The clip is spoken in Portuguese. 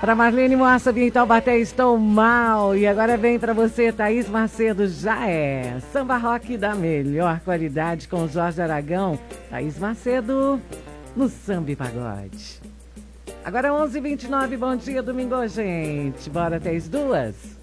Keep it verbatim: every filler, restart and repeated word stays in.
Para Marlene Moassa, em Taubaté, estou mal. E agora vem para você, Thaís Macedo, já é. Samba rock da melhor qualidade com Jorge Aragão. Thaís Macedo no Samba e Pagode. Agora onze e vinte e nove, bom dia, domingo, gente. Bora até as duas.